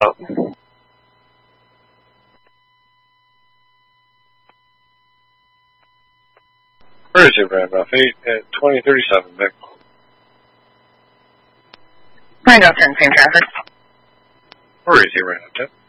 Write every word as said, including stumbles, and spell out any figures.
Oh. Where is it, Randolph? eight at twenty thirty-seven, Vic. Randolph ten, same traffic. Where is he, Randolph ten?